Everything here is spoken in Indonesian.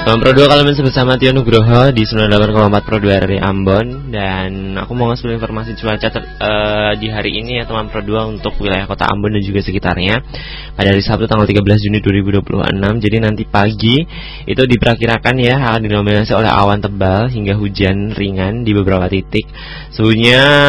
Teman Pro 2 kalian masih bersama Tio Nugroho di 98,4 Pro 2 dari Ambon. Dan aku mau ngasih informasi cuaca di hari ini ya teman Pro 2 untuk wilayah kota Ambon dan juga sekitarnya pada hari Sabtu tanggal 13 Juni 2026. Jadi nanti pagi itu diperkirakan ya akan didominasi oleh awan tebal hingga hujan ringan di beberapa titik. Suhunya